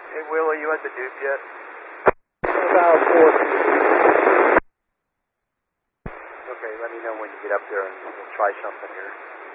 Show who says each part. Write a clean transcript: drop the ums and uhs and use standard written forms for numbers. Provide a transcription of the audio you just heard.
Speaker 1: Hey, Will, are you at the Duke yet?
Speaker 2: About 4.
Speaker 1: Okay, let me know when you get up there and we'll try something here.